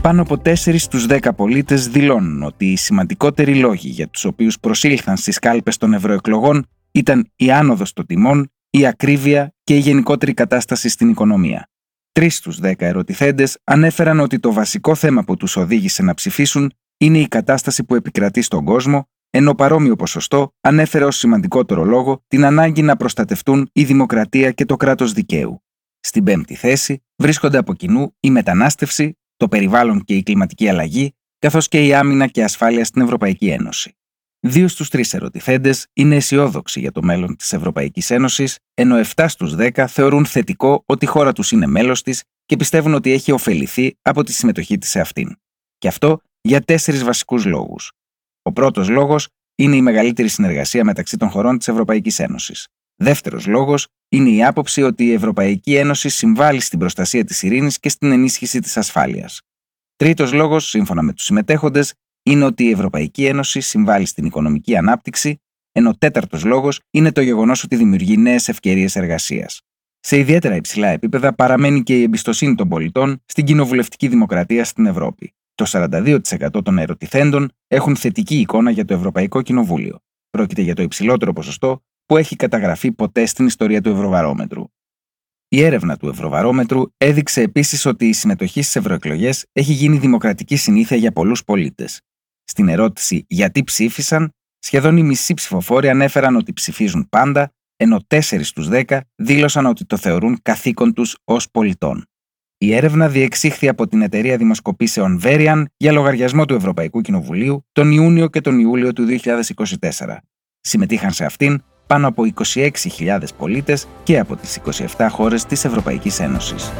Πάνω από 4 στους 10 πολίτες δηλώνουν ότι οι σημαντικότεροι λόγοι για τους οποίους προσήλθαν στις κάλπες των ευρωεκλογών ήταν η άνοδος των τιμών, η ακρίβεια και η γενικότερη κατάσταση στην οικονομία. 3 στους 10 ερωτηθέντες ανέφεραν ότι το βασικό θέμα που τους οδήγησε να ψηφίσουν είναι η κατάσταση που επικρατεί στον κόσμο, ενώ παρόμοιο ποσοστό ανέφερε ως σημαντικότερο λόγο την ανάγκη να προστατευτούν η δημοκρατία και το κράτος δικαίου. Στην 5η θέση βρίσκονται από κοινού η μετανάστευση, το περιβάλλον και η κλιματική αλλαγή, καθώς και η άμυνα και ασφάλεια στην Ευρωπαϊκή Ένωση. 2 στους 3 ερωτηθέντες είναι αισιόδοξοι για το μέλλον της Ευρωπαϊκής Ένωσης, ενώ 7 στους 10 θεωρούν θετικό ότι η χώρα τους είναι μέλος της και πιστεύουν ότι έχει ωφεληθεί από τη συμμετοχή της σε αυτήν. Και αυτό για 4 βασικούς λόγους. Ο πρώτος λόγος είναι η μεγαλύτερη συνεργασία μεταξύ των χωρών της Ευρωπαϊκής Ένωσης. Δεύτερος λόγος είναι η άποψη ότι η Ευρωπαϊκή Ένωση συμβάλλει στην προστασία της ειρήνης και στην ενίσχυση της ασφάλειας. Τρίτος λόγος, σύμφωνα με τους συμμετέχοντες, είναι ότι η Ευρωπαϊκή Ένωση συμβάλλει στην οικονομική ανάπτυξη, ενώ τέταρτος λόγος είναι το γεγονός ότι δημιουργεί νέες ευκαιρίες εργασίας. Σε ιδιαίτερα υψηλά επίπεδα παραμένει και η εμπιστοσύνη των πολιτών στην κοινοβουλευτική δημοκρατία στην Ευρώπη. Το 42% των ερωτηθέντων έχουν θετική εικόνα για το Ευρωπαϊκό Κοινοβούλιο. Πρόκειται για το υψηλότερο ποσοστό που έχει καταγραφεί ποτέ στην ιστορία του Ευρωβαρόμετρου. Η έρευνα του Ευρωβαρόμετρου έδειξε επίσης ότι η συμμετοχή στις ευρωεκλογές έχει γίνει δημοκρατική συνήθεια για πολλούς πολίτες. Στην ερώτηση «Γιατί ψήφισαν», σχεδόν οι μισοί ψηφοφόροι ανέφεραν ότι ψηφίζουν πάντα, ενώ 4 στους 10 δήλωσαν ότι το θεωρούν καθήκον τους ως πολιτών. Η έρευνα διεξήχθη από την εταιρεία δημοσκοπήσεων Verian για λογαριασμό του Ευρωπαϊκού Κοινοβουλίου τον Ιούνιο και τον Ιούλιο του 2024. Συμμετείχαν σε αυτήν πάνω από 26.000 πολίτες και από τις 27 χώρες της Ευρωπαϊκής Ένωσης.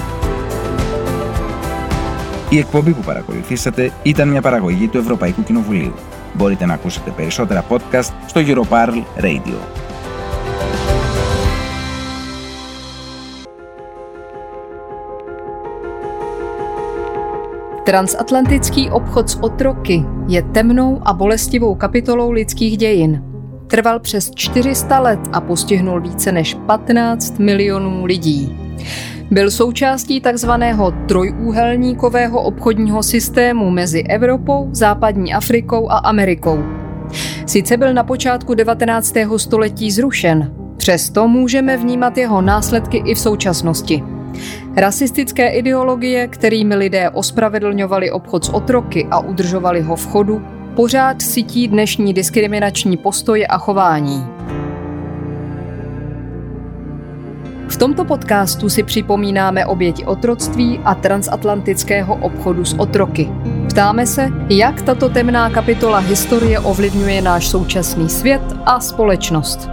Η εκπομπή που παρακολουθήσατε ήταν μια παραγωγή του Ευρωπαϊκού Κοινοβουλίου. Μπορείτε να ακούσετε περισσότερα podcast στο Europarl Radio. Transatlantický obchod s otroky je temnou a bolestivou kapitolou lidských dějin. Trval přes 400 let a postihnul více než 15 milionů lidí. Byl součástí takzvaného trojúhelníkového obchodního systému mezi Evropou, západní Afrikou a Amerikou. Sice byl na počátku 19. století zrušen, přesto můžeme vnímat jeho následky i v současnosti. Rasistické ideologie, kterými lidé ospravedlňovali obchod s otroky a udržovali ho v chodu, pořád sytí dnešní diskriminační postoje a chování. V tomto podcastu si připomínáme oběti otroctví a transatlantického obchodu s otroky. Ptáme se, jak tato temná kapitola historie ovlivňuje náš současný svět a společnost.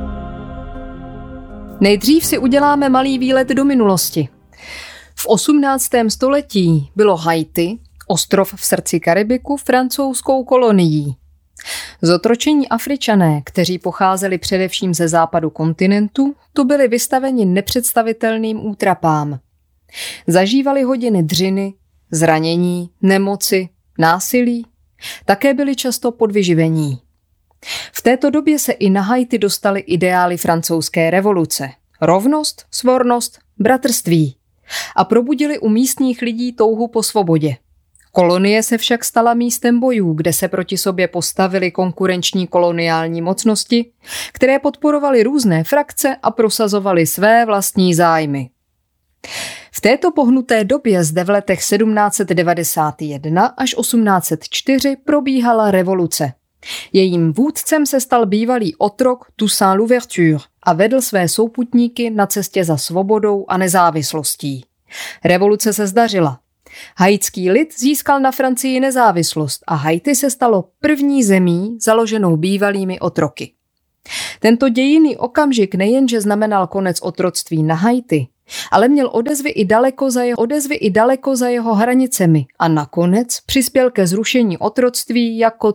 Nejdřív si uděláme malý výlet do minulosti. V 18. století bylo Haiti, ostrov v srdci Karibiku, francouzskou kolonií. Zotročení Afričané, kteří pocházeli především ze západu kontinentu, tu byli vystaveni nepředstavitelným útrapám. Zažívali hodiny dřiny, zranění, nemoci, násilí, také byli často podvyživení. V této době se i na Haiti dostaly ideály francouzské revoluce. Rovnost, svornost, bratrství. A probudili u místních lidí touhu po svobodě. Kolonie se však stala místem bojů, kde se proti sobě postavily konkurenční koloniální mocnosti, které podporovaly různé frakce a prosazovaly své vlastní zájmy. V této pohnuté době zde v letech 1791 až 1804 probíhala revoluce. Jejím vůdcem se stal bývalý otrok Toussaint Louverture a vedl své souputníky na cestě za svobodou a nezávislostí. Revoluce se zdařila. Haitský lid získal na Francii nezávislost a Haiti se stalo první zemí založenou bývalými otroky. Tento dějinný okamžik nejenže znamenal konec otroctví na Haiti, ale měl odezvy i daleko za jeho hranicemi a nakonec přispěl ke zrušení otroctví jako